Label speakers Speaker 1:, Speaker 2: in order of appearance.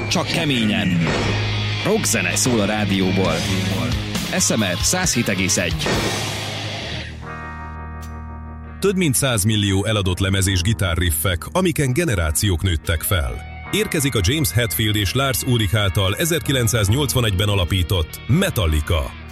Speaker 1: csak keményen. Rockzene szól a rádióból. SMR 107,1.
Speaker 2: Több mint 100 millió eladott lemez és gitárriffek, amiken generációk nőttek fel. Érkezik a James Hetfield és Lars Ulrich által 1981-ben alapított Metallica.